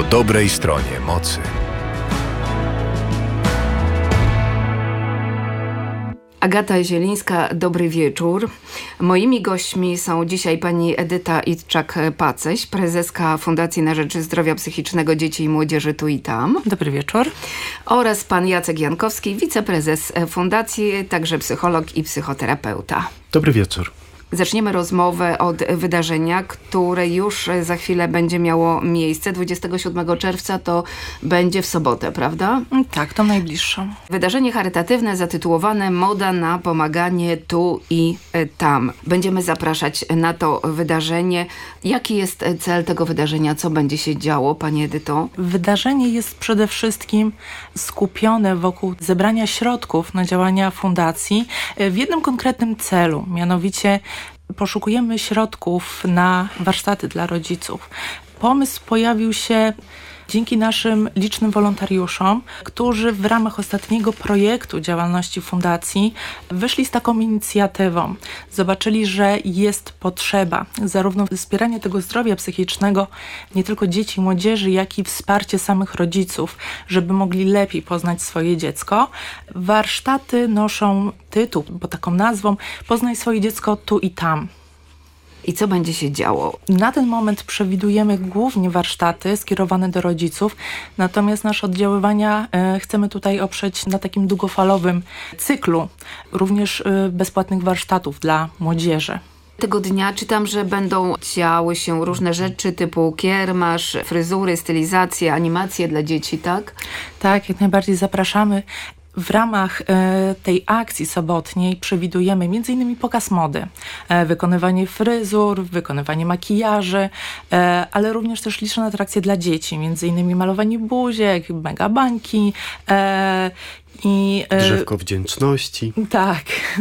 dobrej stronie mocy. Agata Zielińska, dobry wieczór. Moimi gośćmi są dzisiaj pani Edyta Itczak-Paceś, prezeska Fundacji na Rzecz Zdrowia Psychicznego Dzieci i Młodzieży Tu i Tam. Dobry wieczór. Oraz pan Jacek Jankowski, wiceprezes Fundacji, także psycholog i psychoterapeuta. Dobry wieczór. Zaczniemy rozmowę od wydarzenia, które już za chwilę będzie miało miejsce. 27 czerwca to będzie w sobotę, prawda? Tak, to najbliższą. Wydarzenie charytatywne zatytułowane Moda na pomaganie tu i tam. Będziemy zapraszać na to wydarzenie. Jaki jest cel tego wydarzenia? Co będzie się działo, pani Edyto? Wydarzenie jest przede wszystkim skupione wokół zebrania środków na działania fundacji w jednym konkretnym celu, mianowicie poszukujemy środków na warsztaty dla rodziców. Pomysł pojawił się dzięki naszym licznym wolontariuszom, którzy w ramach ostatniego projektu działalności fundacji wyszli z taką inicjatywą. Zobaczyli, że jest potrzeba zarówno wspierania tego zdrowia psychicznego nie tylko dzieci i młodzieży, jak i wsparcie samych rodziców, żeby mogli lepiej poznać swoje dziecko. Warsztaty noszą tytuł, bo taką nazwą Poznaj swoje dziecko tu i tam. I co będzie się działo? Na ten moment przewidujemy głównie warsztaty skierowane do rodziców, natomiast nasze oddziaływania chcemy tutaj oprzeć na takim długofalowym cyklu, również bezpłatnych warsztatów dla młodzieży. Tego dnia czytam, że będą działy się różne rzeczy typu kiermasz, fryzury, stylizacje, animacje dla dzieci, tak? Tak, jak najbardziej zapraszamy. W ramach tej akcji sobotniej przewidujemy m.in. pokaz mody, wykonywanie fryzur, wykonywanie makijaży, ale również też liczne atrakcje dla dzieci, m.in. malowanie buziek, mega bańki i drzewko wdzięczności. Tak.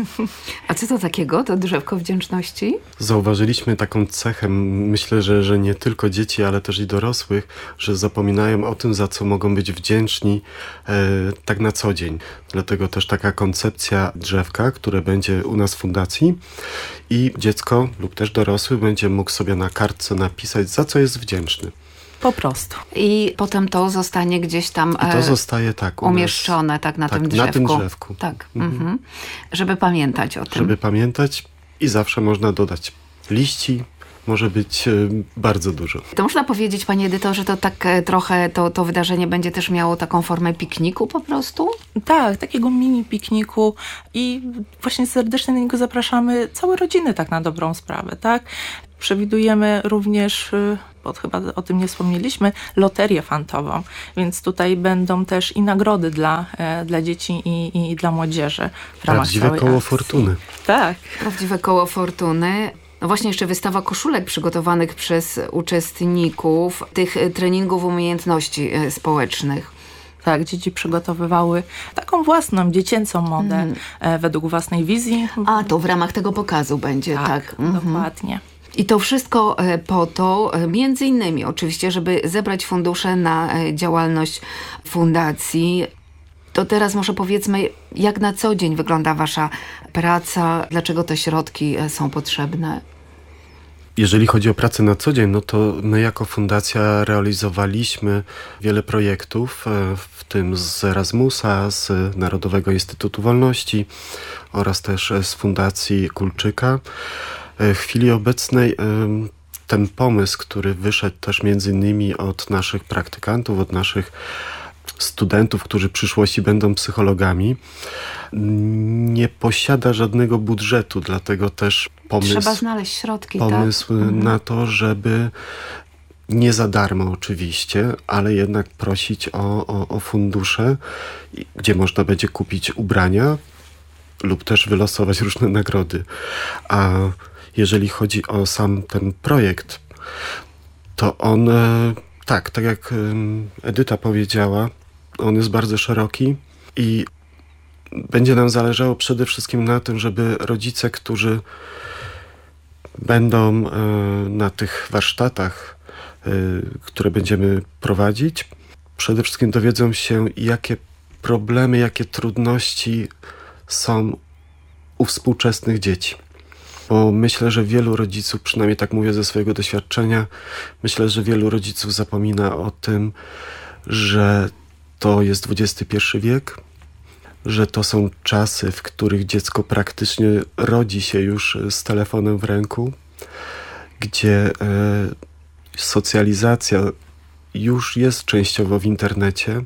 A co to takiego, to drzewko wdzięczności? Zauważyliśmy taką cechę, myślę, że nie tylko dzieci, ale też i dorosłych, że zapominają o tym, za co mogą być wdzięczni tak na co dzień. Dlatego też taka koncepcja drzewka, które będzie u nas w fundacji i dziecko lub też dorosły będzie mógł sobie na kartce napisać, za co jest wdzięczny. Po prostu. I potem to zostanie gdzieś tam I to zostaje umieszczone tak na tym drzewku. Na tym drzewku. Tak, żeby pamiętać o tym. Żeby pamiętać i zawsze można dodać liści. Może być bardzo dużo. To można powiedzieć, pani Edyto, że to tak trochę to wydarzenie będzie też miało taką formę pikniku po prostu? Tak, takiego mini pikniku i właśnie serdecznie na niego zapraszamy całe rodziny tak na dobrą sprawę, tak? Przewidujemy również, bo chyba o tym nie wspomnieliśmy, loterię fantową, więc tutaj będą też i nagrody dla dzieci i dla młodzieży w ramach Prawdziwe koło akcji. fortuny. Tak. Prawdziwe koło fortuny. No właśnie jeszcze wystawa koszulek przygotowanych przez uczestników tych treningów umiejętności społecznych. Tak, dzieci przygotowywały taką własną, dziecięcą modę według własnej wizji. A, to w ramach tego pokazu będzie, tak. Dokładnie. I to wszystko po to, między innymi oczywiście, żeby zebrać fundusze na działalność fundacji. To teraz może powiedzmy, jak na co dzień wygląda wasza praca, dlaczego te środki są potrzebne? Jeżeli chodzi o pracę na co dzień, no to my jako fundacja realizowaliśmy wiele projektów, w tym z Erasmusa, z Narodowego Instytutu Wolności oraz też z Fundacji Kulczyka. W chwili obecnej ten pomysł, który wyszedł też między innymi od naszych praktykantów, od naszych studentów, którzy w przyszłości będą psychologami, nie posiada żadnego budżetu, dlatego też Trzeba znaleźć środki, pomysł na to, żeby nie za darmo oczywiście, ale jednak prosić o fundusze, gdzie można będzie kupić ubrania lub też wylosować różne nagrody. A jeżeli chodzi o sam ten projekt, to on, tak jak Edyta powiedziała, on jest bardzo szeroki i będzie nam zależało przede wszystkim na tym, żeby rodzice, którzy będą na tych warsztatach, które będziemy prowadzić, przede wszystkim dowiedzą się, jakie problemy, jakie trudności są u współczesnych dzieci. Bo myślę, że wielu rodziców, przynajmniej tak mówię ze swojego doświadczenia, myślę, że wielu rodziców zapomina o tym, że to jest XXI wiek, że to są czasy, w których dziecko praktycznie rodzi się już z telefonem w ręku, gdzie socjalizacja już jest częściowo w internecie,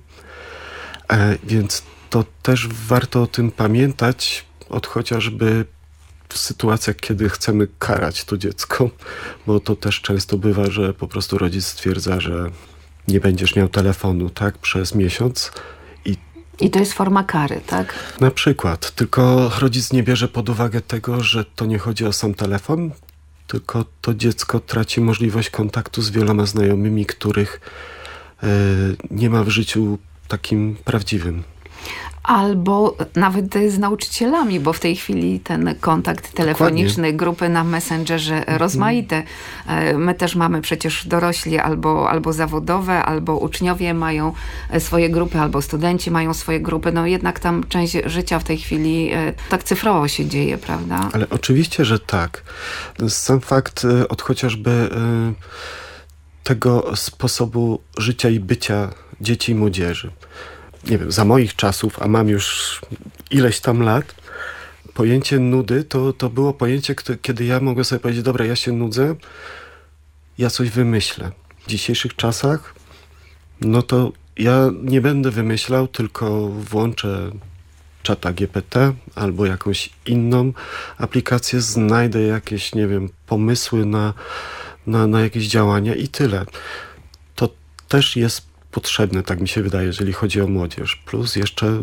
więc to też warto o tym pamiętać, chociażby w sytuacjach, kiedy chcemy karać to dziecko, bo to też często bywa, że po prostu rodzic stwierdza, że nie będziesz miał telefonu, tak, przez miesiąc. I to jest forma kary, tak? Na przykład, tylko rodzic nie bierze pod uwagę tego, że to nie chodzi o sam telefon, tylko to dziecko traci możliwość kontaktu z wieloma znajomymi, których nie ma w życiu takim prawdziwym. Albo nawet z nauczycielami, bo w tej chwili ten kontakt telefoniczny, Dokładnie. grupy na Messengerze rozmaite. My też mamy przecież dorośli albo zawodowe, albo uczniowie mają swoje grupy, albo studenci mają swoje grupy. No jednak tam część życia w tej chwili tak cyfrowo się dzieje, prawda? Ale oczywiście, że tak. Sam fakt od chociażby tego sposobu życia i bycia dzieci i młodzieży. Nie wiem, za moich czasów, a mam już ileś tam lat, pojęcie nudy to było pojęcie, kiedy ja mogę sobie powiedzieć, dobra, ja się nudzę, ja coś wymyślę. W dzisiejszych czasach, no to ja nie będę wymyślał, tylko włączę czata GPT albo jakąś inną aplikację, znajdę jakieś, nie wiem, pomysły na jakieś działania i tyle. To też jest potrzebne, tak mi się wydaje, jeżeli chodzi o młodzież. Plus jeszcze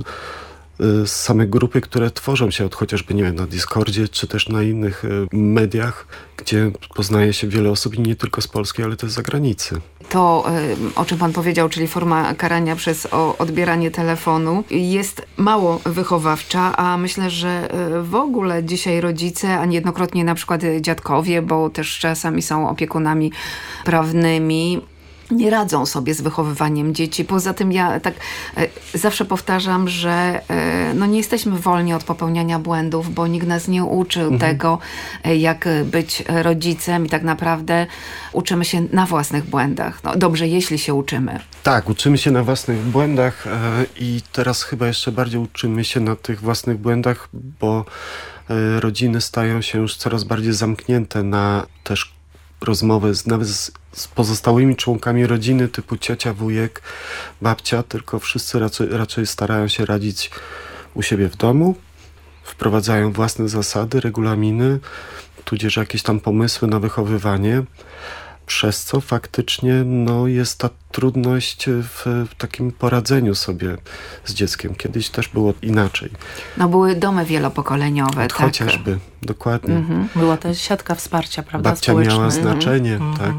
same grupy, które tworzą się chociażby, nie wiem, na Discordzie, czy też na innych mediach, gdzie poznaje się wiele osób i nie tylko z Polski, ale też z zagranicy. To, o czym pan powiedział, czyli forma karania przez odbieranie telefonu, jest mało wychowawcza, a myślę, że w ogóle dzisiaj rodzice, a niejednokrotnie na przykład dziadkowie, bo też czasami są opiekunami prawnymi, nie radzą sobie z wychowywaniem dzieci. Poza tym ja tak zawsze powtarzam, że no nie jesteśmy wolni od popełniania błędów, bo nikt nas nie uczył tego, jak być rodzicem i tak naprawdę uczymy się na własnych błędach. No, dobrze, jeśli się uczymy. Tak, uczymy się na własnych błędach i teraz chyba jeszcze bardziej uczymy się na tych własnych błędach, bo rodziny stają się już coraz bardziej zamknięte na też rozmowy nawet z pozostałymi członkami rodziny typu ciocia, wujek, babcia, tylko wszyscy raczej starają się radzić u siebie w domu, wprowadzają własne zasady, regulaminy, tudzież jakieś tam pomysły na wychowywanie, przez co faktycznie no, jest ta trudność w takim poradzeniu sobie z dzieckiem. Kiedyś też było inaczej. No były domy wielopokoleniowe. Tak? Chociażby, dokładnie. Była ta siatka wsparcia, prawda, Babcia społeczna. miała znaczenie, tak.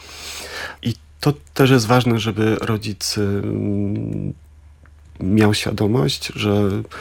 I to też jest ważne, żeby rodzic miał świadomość, że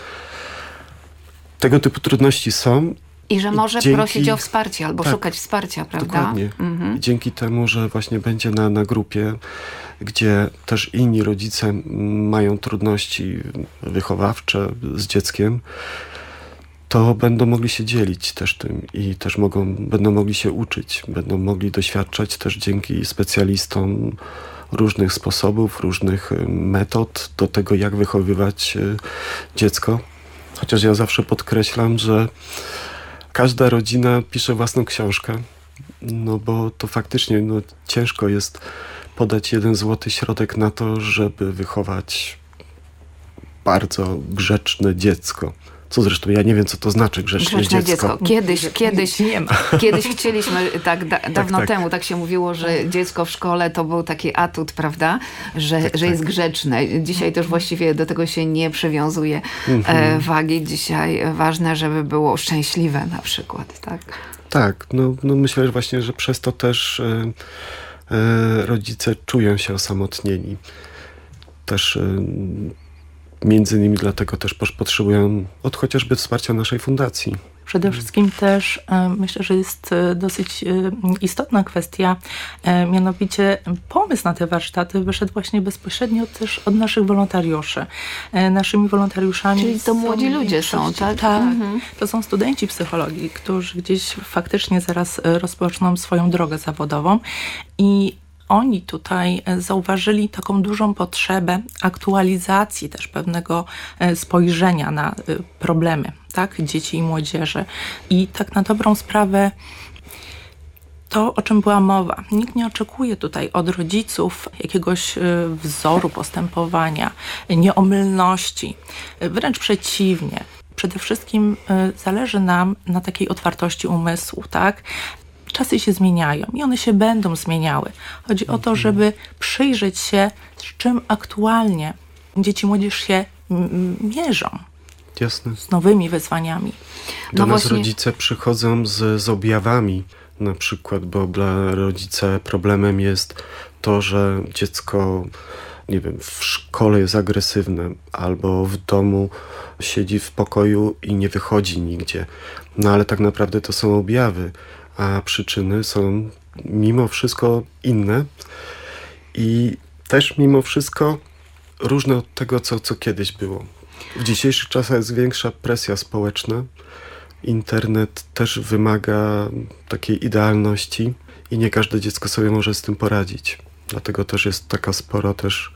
tego typu trudności są. I że może prosić o wsparcie albo tak, szukać wsparcia, prawda? Dokładnie. Dzięki temu, że właśnie będzie na grupie, gdzie też inni rodzice mają trudności wychowawcze z dzieckiem, to będą mogli się dzielić też tym i też będą mogli się uczyć, będą mogli doświadczać też dzięki specjalistom różnych sposobów, różnych metod do tego, jak wychowywać dziecko. Chociaż ja zawsze podkreślam, że każda rodzina pisze własną książkę, no bo to faktycznie ciężko jest podać jeden złoty środek na to, żeby wychować bardzo grzeczne dziecko. Co zresztą ja nie wiem, co to znaczy grzeczne dziecko. Kiedyś chcieliśmy, dawno temu, tak się mówiło, że dziecko w szkole to był taki atut, prawda, że jest grzeczne. Dzisiaj też właściwie do tego się nie przywiązuje wagi. Dzisiaj ważne, żeby było szczęśliwe na przykład, tak? Tak, no myślę że właśnie, że przez to też rodzice czują się osamotnieni. Też między innymi dlatego też potrzebują chociażby wsparcia naszej fundacji. Przede wszystkim też myślę, że jest dosyć istotna kwestia, mianowicie pomysł na te warsztaty wyszedł właśnie bezpośrednio też od naszych wolontariuszy. Naszymi wolontariuszami Czyli to młodzi ludzie są, tak? Tak, to są studenci psychologii, którzy gdzieś faktycznie zaraz rozpoczną swoją drogę zawodową i oni tutaj zauważyli taką dużą potrzebę aktualizacji też pewnego spojrzenia na problemy, tak, dzieci i młodzieży. I tak na dobrą sprawę to, o czym była mowa. Nikt nie oczekuje tutaj od rodziców jakiegoś wzoru postępowania, nieomylności. Wręcz przeciwnie. Przede wszystkim zależy nam na takiej otwartości umysłu, tak? Czasy się zmieniają i one się będą zmieniały. Chodzi o to, żeby przyjrzeć się, z czym aktualnie dzieci i młodzież się mierzą. Jasne. Z nowymi wyzwaniami. Do nas rodzice przychodzą z objawami na przykład, bo dla rodzica problemem jest to, że dziecko, nie wiem, w szkole jest agresywne albo w domu siedzi w pokoju i nie wychodzi nigdzie. No ale tak naprawdę to są objawy, a przyczyny są mimo wszystko inne i też mimo wszystko różne od tego, co kiedyś było. W dzisiejszych czasach jest większa presja społeczna. Internet też wymaga takiej idealności i nie każde dziecko sobie może z tym poradzić. Dlatego też jest taka spora też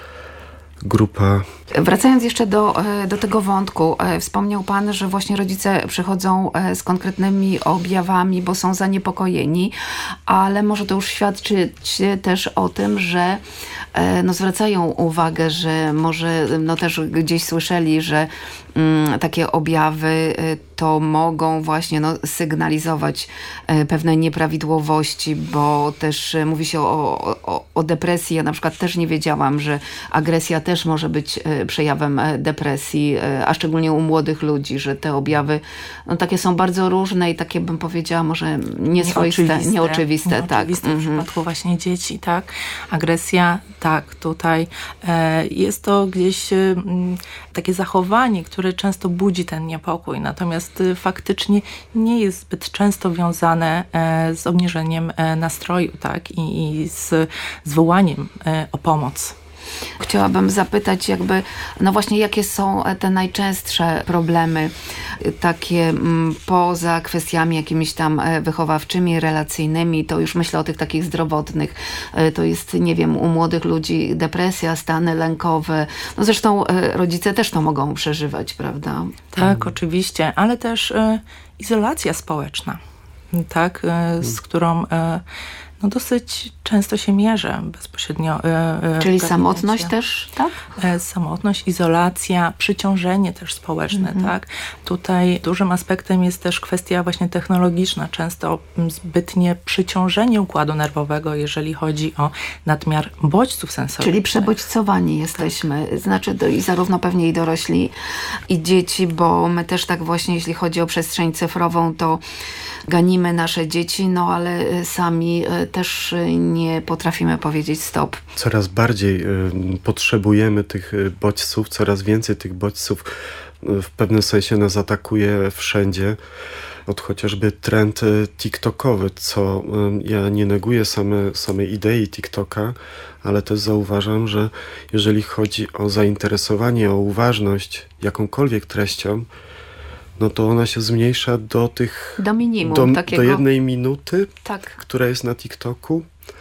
grupa. Wracając jeszcze do tego wątku, wspomniał Pan, że właśnie rodzice przychodzą z konkretnymi objawami, bo są zaniepokojeni, ale może to już świadczyć też o tym, że zwracają uwagę, że może też gdzieś słyszeli, że takie objawy to mogą właśnie sygnalizować pewne nieprawidłowości, bo też mówi się o depresji. Ja na przykład też nie wiedziałam, że agresja też może być przejawem depresji, a szczególnie u młodych ludzi, że te objawy takie są bardzo różne i takie, bym powiedziała, może nieoczywiste. Tak. W przypadku właśnie dzieci, tak. Agresja, tak, tutaj jest to gdzieś takie zachowanie, które często budzi ten niepokój, natomiast faktycznie nie jest zbyt często wiązane z obniżeniem nastroju, tak, i z wołaniem o pomoc. Chciałabym zapytać właśnie jakie są te najczęstsze problemy takie poza kwestiami jakimiś tam wychowawczymi, relacyjnymi, to już myślę o tych takich zdrowotnych, to jest, nie wiem, u młodych ludzi depresja, stany lękowe, zresztą rodzice też to mogą przeżywać, prawda? Tak, oczywiście, ale też izolacja społeczna, tak, z którą dosyć często się mierzę bezpośrednio. Czyli samotność też, tak? Samotność, izolacja, przyciążenie też społeczne, tak? Tutaj dużym aspektem jest też kwestia właśnie technologiczna. Często zbytnie przyciążenie układu nerwowego, jeżeli chodzi o nadmiar bodźców sensorycznych. Czyli przebodźcowani jesteśmy, znaczy i zarówno pewnie i dorośli, i dzieci, bo my też tak właśnie, jeśli chodzi o przestrzeń cyfrową, to ganimy nasze dzieci, ale sami też nie potrafimy powiedzieć stop. Coraz bardziej potrzebujemy tych bodźców, coraz więcej tych bodźców w pewnym sensie nas atakuje wszędzie. Od chociażby trend TikTokowy, co ja nie neguję samej idei TikToka, ale też zauważam, że jeżeli chodzi o zainteresowanie, o uważność jakąkolwiek treścią, to ona się zmniejsza do tych... Do minimum takiego. Do 1 minuty, tak, która jest na TikToku.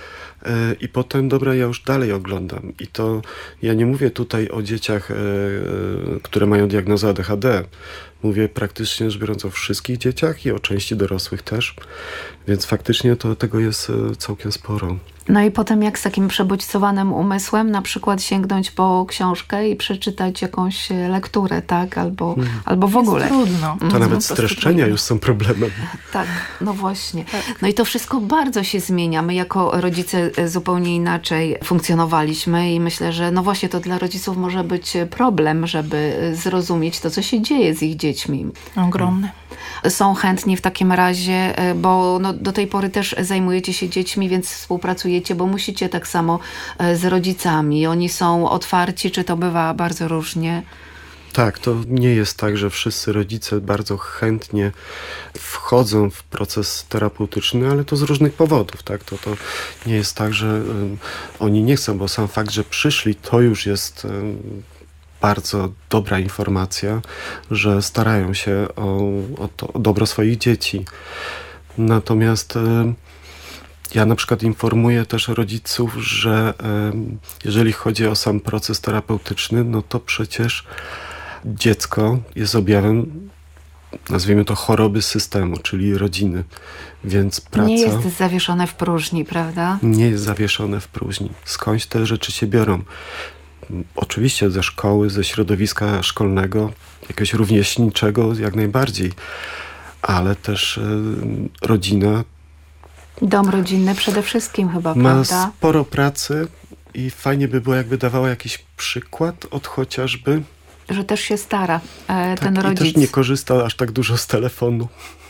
I potem, dobra, ja już dalej oglądam. I to ja nie mówię tutaj o dzieciach, które mają diagnozę ADHD. Mówię praktycznie rzecz biorąc o wszystkich dzieciach i o części dorosłych też. Więc faktycznie tego jest całkiem sporo. I potem jak z takim przebodźcowanym umysłem na przykład sięgnąć po książkę i przeczytać jakąś lekturę, tak? Albo w ogóle. Jest trudno. To nawet streszczenia już są problemem. Tak, właśnie. Tak. I to wszystko bardzo się zmienia. My jako rodzice zupełnie inaczej funkcjonowaliśmy i myślę, że właśnie to dla rodziców może być problem, żeby zrozumieć to, co się dzieje z ich dziećmi. Ogromny. Są chętni w takim razie, bo do tej pory też zajmujecie się dziećmi, więc współpracujecie, bo musicie tak samo z rodzicami. Oni są otwarci, czy to bywa bardzo różnie? Tak, to nie jest tak, że wszyscy rodzice bardzo chętnie wchodzą w proces terapeutyczny, ale to z różnych powodów, tak? To nie jest tak, że oni nie chcą, bo sam fakt, że przyszli, to już jest bardzo dobra informacja, że starają się o dobro swoich dzieci. Natomiast ja na przykład informuję też rodziców, że jeżeli chodzi o sam proces terapeutyczny, no to przecież dziecko jest objawem, nazwijmy to, choroby systemu, czyli rodziny. Więc praca nie jest zawieszone w próżni, prawda? nie jest zawieszone w próżni. Skądś te rzeczy się biorą? Oczywiście ze szkoły, ze środowiska szkolnego, jakiegoś rówieśniczego jak najbardziej, ale też rodzina Dom rodzinny przede wszystkim chyba, ma prawda? sporo pracy i fajnie by było, jakby dawała jakiś przykład od chociażby Że też się stara ten i rodzic. też nie korzysta aż tak dużo z telefonu.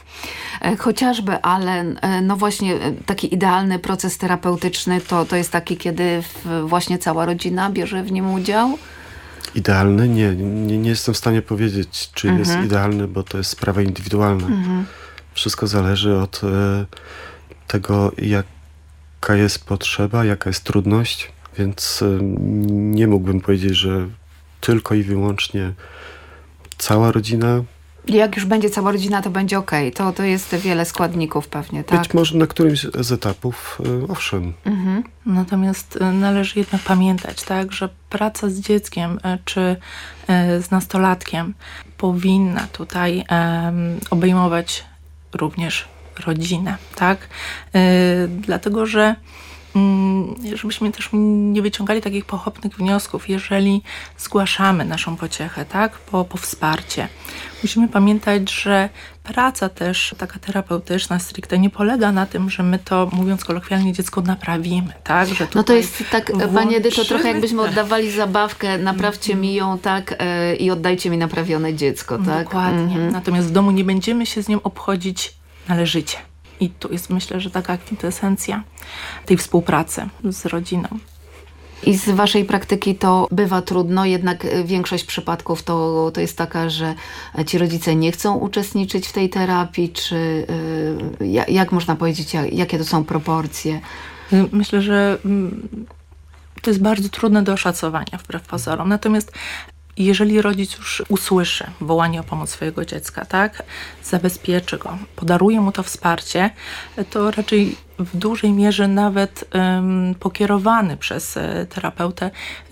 Chociażby, ale no właśnie taki idealny proces terapeutyczny to jest taki, kiedy właśnie cała rodzina bierze w nim udział. Idealny? Nie jestem w stanie powiedzieć, czy jest idealny, bo to jest sprawa indywidualna. Wszystko zależy od tego, jaka jest potrzeba, jaka jest trudność, więc nie mógłbym powiedzieć, że tylko i wyłącznie cała rodzina. Jak już będzie cała rodzina, to będzie okej. To jest wiele składników pewnie, tak? Być może na którymś z etapów, owszem. Natomiast należy jednak pamiętać, tak, że praca z dzieckiem czy z nastolatkiem powinna tutaj obejmować również rodzinę, tak? Dlatego, że żebyśmy też nie wyciągali takich pochopnych wniosków, jeżeli zgłaszamy naszą pociechę, tak, po wsparcie. Musimy pamiętać, że praca też taka terapeutyczna stricte nie polega na tym, że my to, mówiąc kolokwialnie, dziecko naprawimy, tak? Że No to jest tak, Pani Edyto, trochę włączymy- jakbyśmy oddawali zabawkę, naprawcie mi ją, tak, i oddajcie mi naprawione dziecko, tak? Dokładnie. Natomiast w domu nie będziemy się z nią obchodzić należycie. I tu jest, myślę, że taka kwintesencja tej współpracy z rodziną. I z waszej praktyki to bywa trudno, jednak większość przypadków to jest taka, że ci rodzice nie chcą uczestniczyć w tej terapii, czy jak można powiedzieć, jakie to są proporcje? Myślę, że to jest bardzo trudne do oszacowania wbrew pozorom. Natomiast jeżeli rodzic już usłyszy wołanie o pomoc swojego dziecka, tak, zabezpieczy go, podaruje mu to wsparcie, to raczej w dużej mierze nawet pokierowany przez terapeutę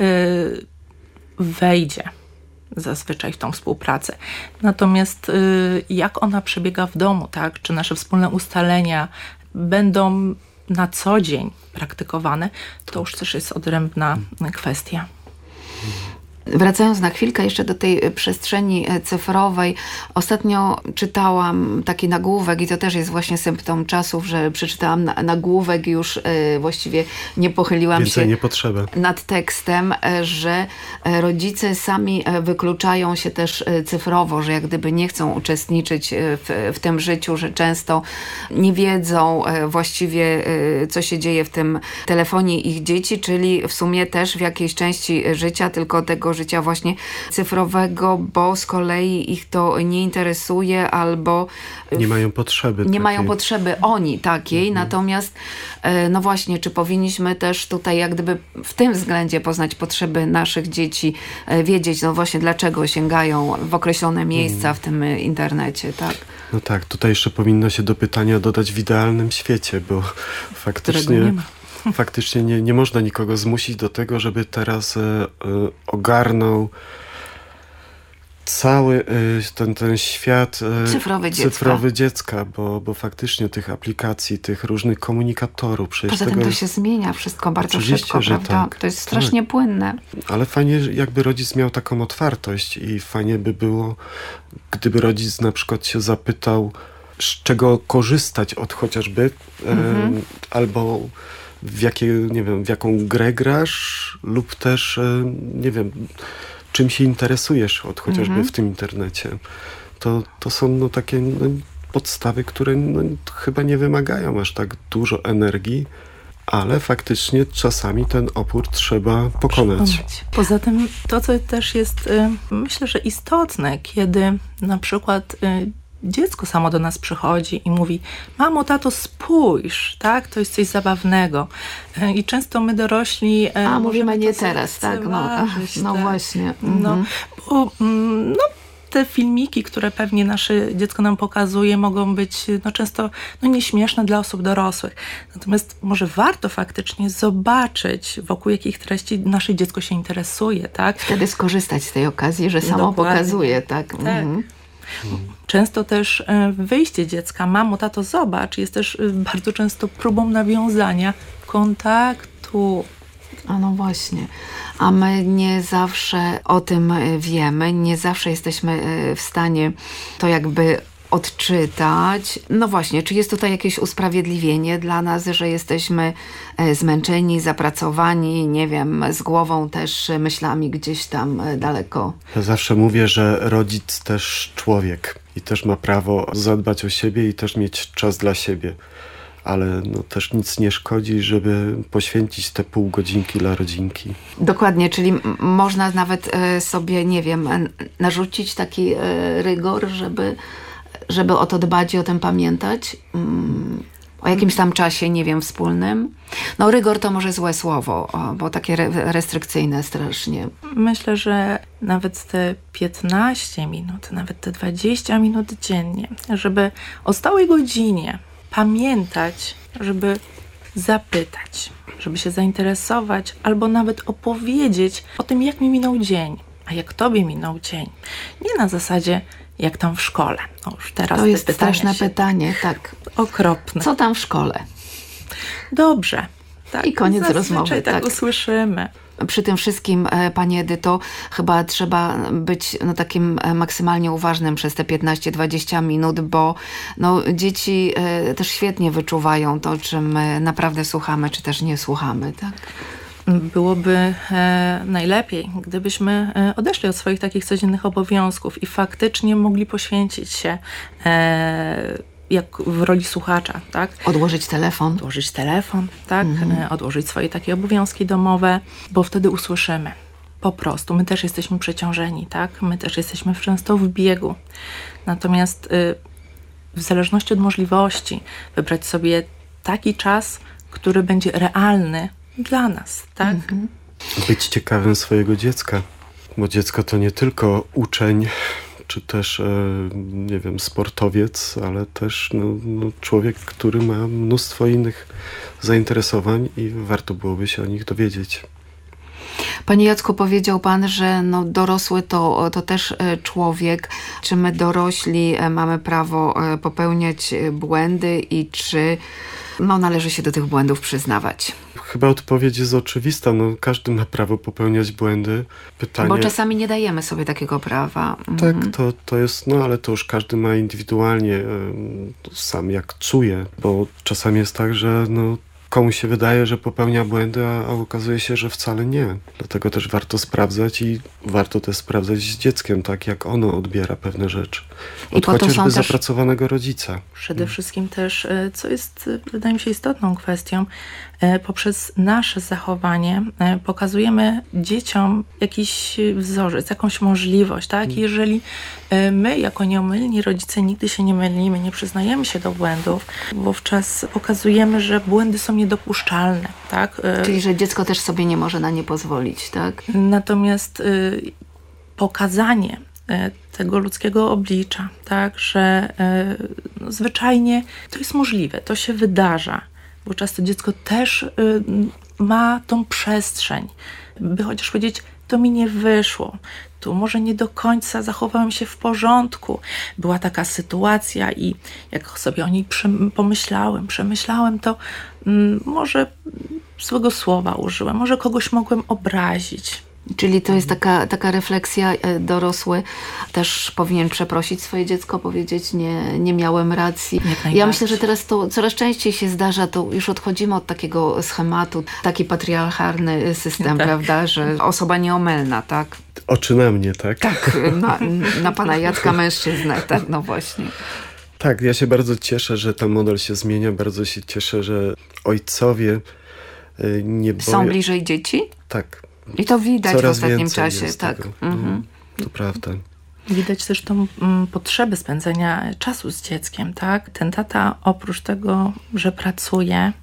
wejdzie zazwyczaj w tą współpracę. Natomiast jak ona przebiega w domu, tak, czy nasze wspólne ustalenia będą na co dzień praktykowane, to już też jest odrębna kwestia. Wracając na chwilkę jeszcze do tej przestrzeni cyfrowej, ostatnio czytałam taki nagłówek i to też jest właśnie symptom czasów, że przeczytałam nagłówek i już właściwie nie pochyliłam Więcej się nie potrzeba. nad tekstem, że rodzice sami wykluczają się też cyfrowo, że jak gdyby nie chcą uczestniczyć w tym życiu, że często nie wiedzą właściwie, co się dzieje w tym telefonie ich dzieci, czyli w sumie też w jakiejś części życia, tylko tego życia właśnie cyfrowego, bo z kolei ich to nie interesuje albo Nie mają potrzeby. nie mają takiej. potrzeby oni takiej, natomiast no właśnie, czy powinniśmy też tutaj jak gdyby w tym względzie poznać potrzeby naszych dzieci, wiedzieć no właśnie dlaczego sięgają w określone miejsca w tym internecie, tak? No tak, tutaj jeszcze powinno się do pytania dodać w idealnym świecie, bo faktycznie nie ma. faktycznie nie można nikogo zmusić do tego, żeby teraz ogarnął cały ten świat cyfrowy dziecka, bo faktycznie tych aplikacji, tych różnych komunikatorów, przecież Poza tym to się zmienia wszystko bardzo Oczywiście, szybko, że prawda? tak. To jest strasznie płynne. Ale fajnie, jakby rodzic miał taką otwartość i fajnie by było, gdyby rodzic na przykład się zapytał, z czego korzystać od chociażby, albo w jaką grę grasz, lub też, nie wiem, czym się interesujesz od chociażby w tym internecie. To są takie podstawy, które chyba nie wymagają aż tak dużo energii, ale faktycznie czasami ten opór trzeba pokonać. Poza tym to, co też jest, myślę, że istotne, kiedy na przykład dziecko samo do nas przychodzi i mówi: mamo, tato, spójrz, tak? To jest coś zabawnego. I często my dorośli... mówimy nie teraz, tak? No tak. Właśnie. Te filmiki, które pewnie nasze dziecko nam pokazuje, mogą być często nieśmieszne dla osób dorosłych. Natomiast może warto faktycznie zobaczyć, wokół jakich treści nasze dziecko się interesuje, tak? Wtedy skorzystać z tej okazji, że samo Dokładnie. pokazuje, tak? Tak. Często też wyjście dziecka, mamo, tato, zobacz, jest też bardzo często próbą nawiązania kontaktu. No właśnie. A my nie zawsze o tym wiemy, nie zawsze jesteśmy w stanie to jakby odczytać. No właśnie, czy jest tutaj jakieś usprawiedliwienie dla nas, że jesteśmy zmęczeni, zapracowani, nie wiem, z głową też myślami gdzieś tam daleko? Ja zawsze mówię, że rodzic też człowiek i też ma prawo zadbać o siebie i też mieć czas dla siebie. Ale też nic nie szkodzi, żeby poświęcić te pół godzinki dla rodzinki. Dokładnie, czyli można nawet sobie, nie wiem, narzucić taki rygor, żeby o to dbać i o tym pamiętać. O jakimś tam czasie, nie wiem, wspólnym. Rygor to może złe słowo, bo takie restrykcyjne strasznie. Myślę, że nawet te 15 minut, nawet te 20 minut dziennie, żeby o stałej godzinie pamiętać, żeby zapytać, żeby się zainteresować, albo nawet opowiedzieć o tym, jak mi minął dzień, a jak tobie minął dzień. Nie na zasadzie, jak tam w szkole. Już teraz to jest straszne pytanie, tak. Okropne. Co tam w szkole? Dobrze. Tak, i koniec rozmowy. Tak usłyszymy. Przy tym wszystkim, Pani Edyto, chyba trzeba być takim maksymalnie uważnym przez te 15-20 minut, bo dzieci też świetnie wyczuwają to, czym naprawdę słuchamy, czy też nie słuchamy, tak? Byłoby najlepiej, gdybyśmy odeszli od swoich takich codziennych obowiązków i faktycznie mogli poświęcić się jak w roli słuchacza, tak? Odłożyć telefon, tak? Odłożyć swoje takie obowiązki domowe, bo wtedy usłyszymy. Po prostu. My też jesteśmy przeciążeni, tak? My też jesteśmy często w biegu. Natomiast w zależności od możliwości wybrać sobie taki czas, który będzie realny dla nas, tak? Być ciekawym swojego dziecka, bo dziecko to nie tylko uczeń, czy też, nie wiem, sportowiec, ale też człowiek, który ma mnóstwo innych zainteresowań i warto byłoby się o nich dowiedzieć. Panie Jacku, powiedział Pan, że dorosły to też człowiek. Czy my dorośli mamy prawo popełniać błędy i czy należy się do tych błędów przyznawać? Chyba odpowiedź jest oczywista. Każdy ma prawo popełniać błędy. Pytanie... Bo czasami nie dajemy sobie takiego prawa. Tak, to jest, ale to już każdy ma indywidualnie sam jak czuje, bo czasami jest tak, że komuś się wydaje, że popełnia błędy, a okazuje się, że wcale nie. Dlatego też warto sprawdzać i warto też sprawdzać z dzieckiem, tak jak ono odbiera pewne rzeczy. Od chociażby zapracowanego rodzica. Przede wszystkim też, co jest, wydaje mi się, istotną kwestią, poprzez nasze zachowanie pokazujemy dzieciom jakiś wzorzec, jakąś możliwość, tak? Jeżeli my, jako nieomylni rodzice, nigdy się nie mylimy, nie przyznajemy się do błędów, wówczas pokazujemy, że błędy są niedopuszczalne, tak? Czyli, że dziecko też sobie nie może na nie pozwolić, tak? Natomiast pokazanie tego ludzkiego oblicza, tak, że zwyczajnie to jest możliwe, to się wydarza, bo często dziecko też ma tą przestrzeń, by chociaż powiedzieć, to mi nie wyszło, tu może nie do końca zachowałem się w porządku, była taka sytuacja i jak sobie o niej przemyślałem, to może złego słowa użyłem, może kogoś mogłem obrazić. Czyli to jest taka refleksja, dorosły też powinien przeprosić swoje dziecko, powiedzieć nie miałem racji. Ja myślę, że teraz to coraz częściej się zdarza, to już odchodzimy od takiego schematu, taki patriarchalny system, tak, prawda, że osoba nieomylna, tak? Oczy na mnie, tak? Tak, na pana Jacka mężczyznę, tak, właśnie. Tak, ja się bardzo cieszę, że ten model się zmienia, bardzo się cieszę, że ojcowie nie boję. Są bliżej dzieci? Tak. I to widać Coraz w ostatnim więcej czasie. jest Tak. tego. Mhm. To prawda. Widać też tą potrzebę spędzenia czasu z dzieckiem, tak? Ten tata oprócz tego, że pracuje,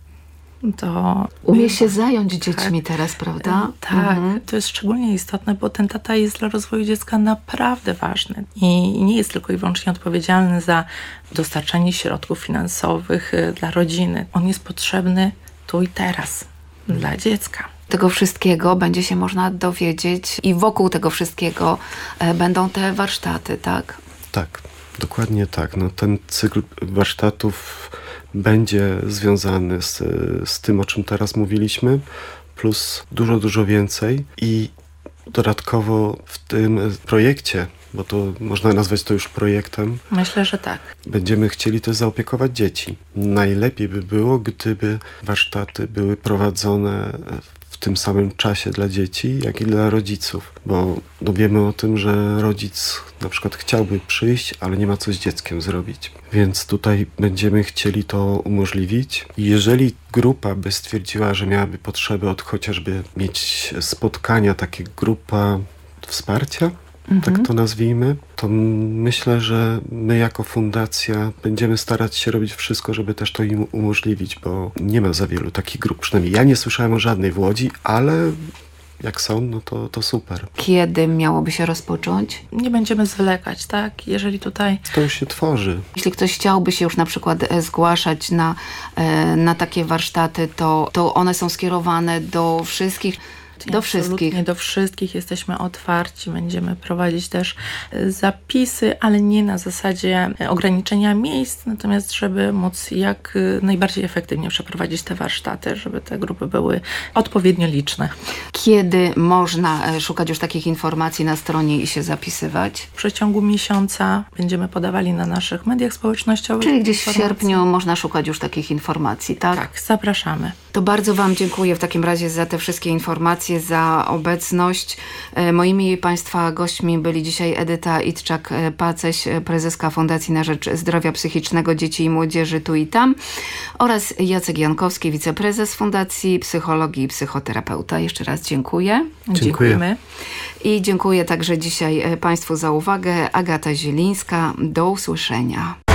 to Umie się zająć dziećmi teraz, prawda? Tak, to jest szczególnie istotne, bo ten tata jest dla rozwoju dziecka naprawdę ważny i nie jest tylko i wyłącznie odpowiedzialny za dostarczanie środków finansowych dla rodziny. On jest potrzebny tu i teraz dla dziecka. Tego wszystkiego będzie się można dowiedzieć i wokół tego wszystkiego będą te warsztaty, tak? Tak, dokładnie tak. No, ten cykl warsztatów będzie związany z tym, o czym teraz mówiliśmy, plus dużo więcej i dodatkowo w tym projekcie, bo to można nazwać to już projektem, Myślę, że tak. będziemy chcieli też zaopiekować dzieci. Najlepiej by było, gdyby warsztaty były prowadzone w tym samym czasie dla dzieci, jak i dla rodziców, bo wiemy o tym, że rodzic na przykład chciałby przyjść, ale nie ma co z dzieckiem zrobić. Więc tutaj będziemy chcieli to umożliwić. Jeżeli grupa by stwierdziła, że miałaby potrzebę od chociażby mieć spotkania, takie grupa wsparcia, tak to nazwijmy, to myślę, że my jako fundacja będziemy starać się robić wszystko, żeby też to im umożliwić, bo nie ma za wielu takich grup. Przynajmniej ja nie słyszałem o żadnej w Łodzi, ale jak są, no to super. Kiedy miałoby się rozpocząć? Nie będziemy zwlekać, tak? Jeżeli tutaj To już się tworzy. Jeśli ktoś chciałby się już na przykład zgłaszać na takie warsztaty, to one są skierowane do wszystkich? Do wszystkich. Absolutnie do wszystkich jesteśmy otwarci. Będziemy prowadzić też zapisy, ale nie na zasadzie ograniczenia miejsc, natomiast żeby móc jak najbardziej efektywnie przeprowadzić te warsztaty, żeby te grupy były odpowiednio liczne. Kiedy można szukać już takich informacji na stronie i się zapisywać? W przeciągu miesiąca będziemy podawali na naszych mediach społecznościowych. Czyli gdzieś w informacje. sierpniu można szukać już takich informacji, tak? Tak, zapraszamy. To bardzo Wam dziękuję w takim razie za te wszystkie informacje, za obecność. Moimi i Państwa gośćmi byli dzisiaj Edyta Itczak-Paceś, prezeska Fundacji na Rzecz Zdrowia Psychicznego Dzieci i Młodzieży Tu i Tam, oraz Jacek Jankowski, wiceprezes Fundacji Psychologii i Psychoterapeuta. Jeszcze raz dziękuję. Dziękujemy. I dziękuję także dzisiaj Państwu za uwagę. Agata Zielińska. Do usłyszenia.